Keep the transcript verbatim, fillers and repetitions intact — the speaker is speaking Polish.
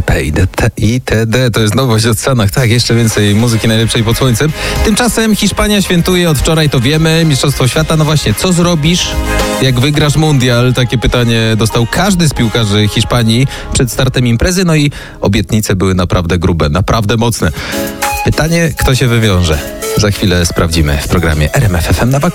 P i T D. To jest nowość o Stanach. Tak, jeszcze więcej muzyki najlepszej pod słońcem. Tymczasem Hiszpania świętuje od wczoraj, to wiemy, Mistrzostwo Świata. No właśnie, co zrobisz, jak wygrasz mundial? Takie pytanie dostał każdy z piłkarzy Hiszpanii przed startem imprezy. No i obietnice były naprawdę grube, naprawdę mocne. Pytanie, kto się wywiąże? Za chwilę sprawdzimy w programie R M F F M na wakacje.